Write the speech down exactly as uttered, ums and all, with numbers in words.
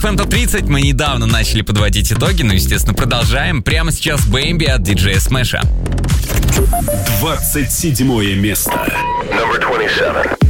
эф эм Топ тридцать мы недавно начали подводить итоги, но, естественно, продолжаем. Прямо сейчас Бэмби от диджея Смэша. двадцать седьмое место. Number twenty-seven.